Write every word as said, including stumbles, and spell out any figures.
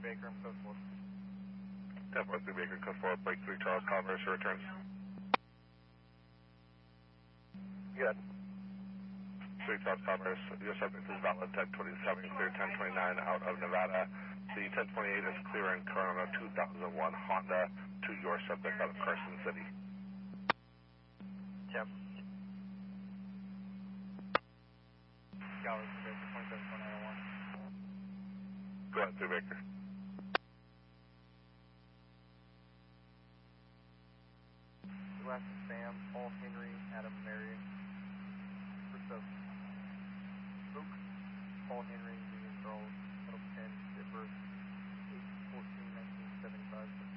Baker, I'm code four. ten four three Baker, code four, break three Charles Commerce, returns. Good. three Charles Commerce, your subject is valid ten twenty-seven, clear ten twenty-nine out of Nevada. The ten twenty-eight is clearing Corona two thousand one Honda to your subject out of Carson City. Yep. Gallows to Baker, twenty-seven point nine one. Go ahead, three Baker. Last is Sam, Paul Henry, Adam Mary. First up, Luke, Paul Henry, William Charles, Middle ten, Dipper, eight fourteen nineteen seventy-five.